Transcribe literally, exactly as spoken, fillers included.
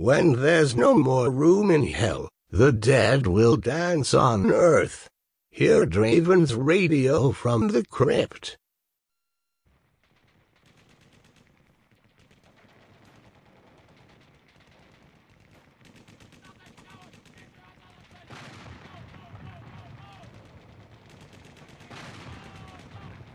When there's no more room in hell, the dead will dance on earth. Hear Draven's radio from the crypt.